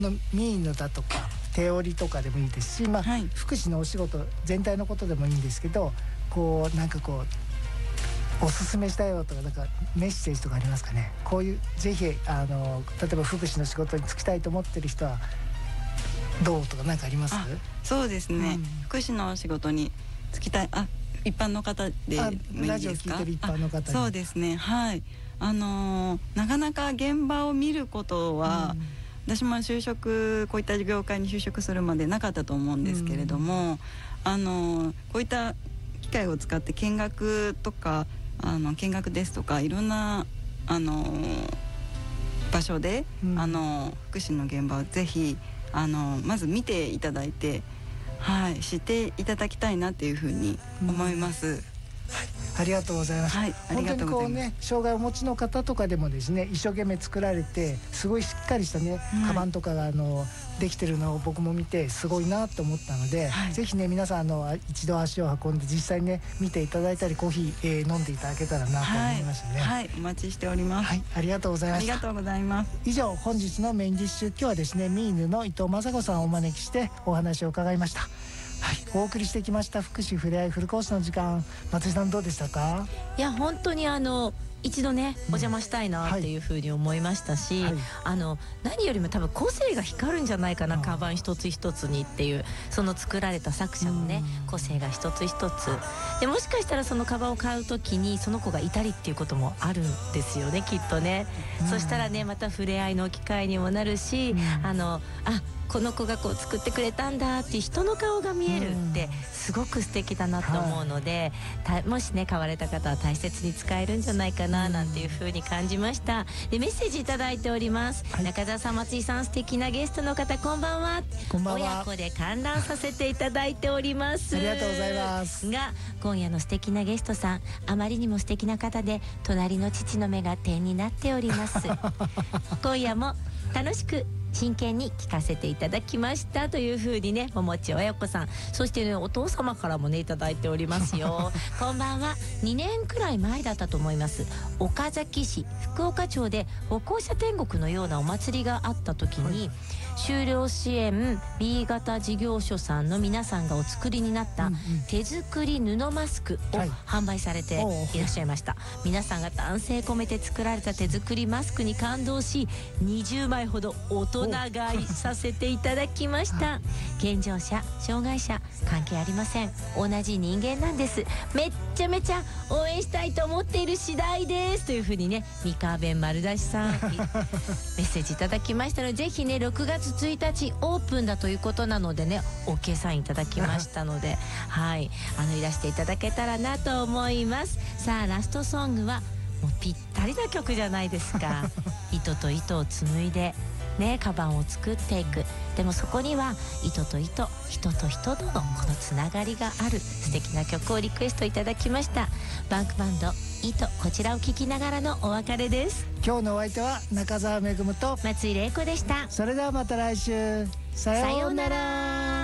のミーヌだとか手織りとかでもいいですし、 はい、 福祉のお仕事全体のことでもいいんですけど、こうなんかこうおすすめしたよとか、なんかメッセージとかありますかね。こういうぜひ例えば福祉の仕事に就きたいと思ってる人はどうとか何かあります？ そうですね、福祉の仕事に就きたい、一般の方でもいいですか？ ラジオ聞いてる一般の方に。 そうですね、はい、なかなか現場を見ることは、私もこういった業界に就職するまでなかったと思うんですけれども、こういった機械を使って見学とか見学ですとかいろんな場所で、福祉の現場をぜひまず見ていただいて、はい、知っていただきたいなっていうふうに思います。 ありがとうございます。 はい、ありがとうございます。 本当にこうね、障害をお持ちの方とかでもですね、一生懸命作られてすごいしっかりしたね、カバンとかができてるのを僕も見てすごいなと思ったので、ぜひね皆さん一度足を運んで実際にね見ていただいたりコーヒー、飲んでいただけたらなと思いましたね。 はい、お待ちしております。 はい、ありがとうございました。 ありがとうございます。 以上、本日のメインディッシュ、今日はですねミーヌの伊藤雅子さんをお招きしてお話を伺いました。はい、お送りしてきました福祉ふれあいフルコースの時間、松井さんどうでしたか？ いや本当に一度ねお邪魔したいなっていうふうに思いましたし、何よりも多分個性が光るんじゃないかな、カバン一つ一つにっていう、その作られた作者のね個性が一つ一つで、もしかしたらそのカバンを買う時にその子がいたりっていうこともあるんですよね、きっとね。そしたらねまた触れ合いの機会にもなるし、この子がこう作ってくれたんだっていう人の顔が見えるってすごく素敵だなと思うので、もしね買われた方は大切に使えるんじゃないかななんていう風に感じました。でメッセージいただいております。中澤さん、松井さん、素敵なゲストの方こんばんは。 こんばんは。 親子で観覧させていただいております。 ありがとうございます。 が今夜の素敵なゲストさん、あまりにも素敵な方で隣の父の目が点になっております。今夜も楽しく真剣に聞かせていただきましたというふうにね、桃地親子さん、そしてねお父様からもねいただいておりますよ。こんばんは。2年くらい前だったと思います。岡崎市福岡町で歩行者天国のようなお祭りがあった時に、就労支援 B 型事業所さんの皆さんがお作りになった手作り布マスクを販売されていらっしゃいました。皆さんが丹精込めて作られた手作りマスクに感動し、20枚ほど大人買いさせていただきました。健常者障害者関係ありません、同じ人間なんです。めっちゃめちゃ応援したいと思っている次第ですというふうにね、三河弁丸出しさんメッセージいただきましたので、ぜひね6月1日オープンだということなのでね OK サインいただきましたのではいいらしていただけたらなと思います。さあラストソングはもうぴったりな曲じゃないですか。糸と糸を紡いでねカバンを作っていく。でもそこには糸と糸、人と人とのこのつながりがある素敵な曲をリクエストいただきました。バンクバンド糸、こちらを聴きながらのお別れです。 今日のお相手は中澤めぐむと松井玲子でした。 それではまた来週、さようなら。